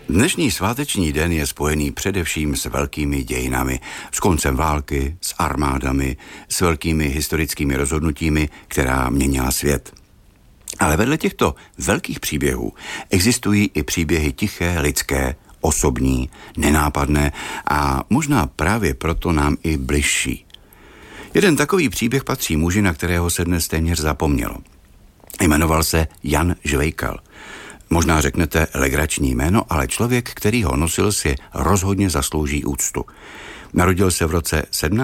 Dnešní sváteční den je spojený především s velkými dějinami, s koncem války, s armádami, s velkými historickými rozhodnutími, která měnila svět. Ale vedle těchto velkých příběhů existují i příběhy tiché, lidské, osobní, nenápadné a možná právě proto nám i bližší. Jeden takový příběh patří muži, na kterého se dnes téměř zapomnělo. Jmenoval se Jan Žvejkal. Možná řeknete legrační jméno, ale člověk, který ho nosil, si rozhodně zaslouží úctu. Narodil se v roce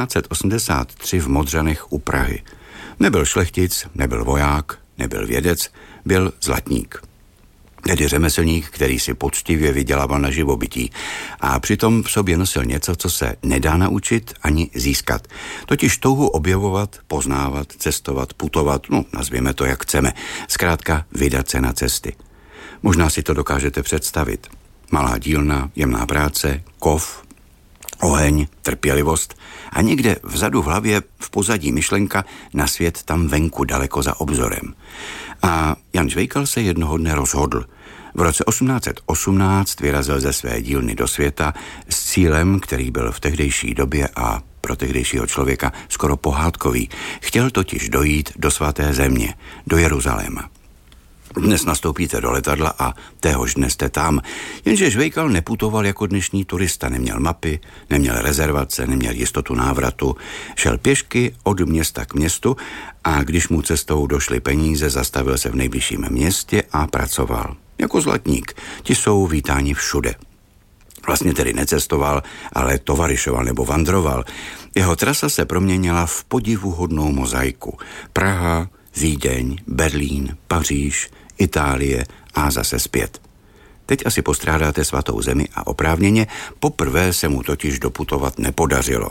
1783 v Modřanech u Prahy. Nebyl šlechtic, nebyl voják, nebyl vědec, byl zlatník. Tedy řemeslník, který si poctivě vydělával na živobytí a přitom v sobě nosil něco, co se nedá naučit ani získat. Totiž touhu objevovat, poznávat, cestovat, putovat, nazvěme to jak chceme, zkrátka vydat se na cesty. Možná si to dokážete představit. Malá dílna, jemná práce, kov, oheň, trpělivost a někde vzadu v hlavě v pozadí myšlenka na svět tam venku daleko za obzorem. A Jan Žvejkal se jednoho dne rozhodl. V roce 1818 vyrazil ze své dílny do světa s cílem, který byl v tehdejší době a pro tehdejšího člověka skoro pohádkový. Chtěl totiž dojít do svaté země, do Jeruzaléma. Dnes nastoupíte do letadla a téhož dne jste tam, jenže Žvejkal neputoval jako dnešní turista, neměl mapy, neměl rezervace, neměl jistotu návratu, šel pěšky od města k městu a když mu cestou došly peníze, zastavil se v nejbližším městě a pracoval. Jako zlatník, ti jsou vítáni všude. Vlastně tedy necestoval, ale tovarišoval nebo vandroval. Jeho trasa se proměnila v podivuhodnou mozaiku. Praha, Vídeň, Berlín, Paříž, Itálie a zase zpět. Teď asi postrádáte svatou zemi a oprávněně, poprvé se mu totiž doputovat nepodařilo.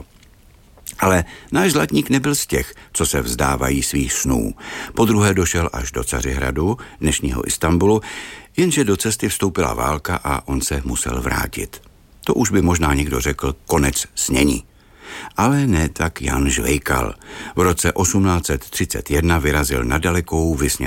Ale náš zlatník nebyl z těch, co se vzdávají svých snů. Podruhé došel až do Cařihradu, dnešního Istanbulu, jenže do cesty vstoupila válka a on se musel vrátit. To už by možná někdo řekl konec snění. Ale ne tak Jan Žvejkal. V roce 1831 vyrazil na dalekou vysněnou